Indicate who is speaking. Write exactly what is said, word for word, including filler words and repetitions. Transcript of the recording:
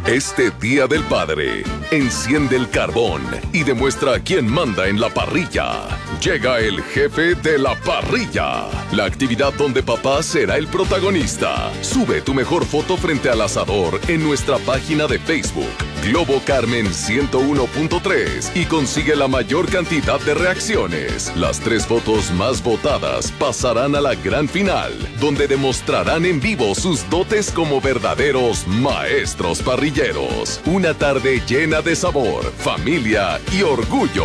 Speaker 1: Este Día del Padre, enciende el carbón y demuestra quién manda en la parrilla. Llega el jefe de la parrilla, la actividad donde papá será el protagonista. Sube tu mejor foto frente al asador en nuestra página de Facebook, Globo Carmen ciento uno punto tres, y consigue la mayor cantidad de reacciones. Las tres fotos más votadas pasarán a la gran final, donde demostrarán en vivo sus dotes como verdaderos maestros parrilleros. Una tarde llena de sabor, familia y orgullo.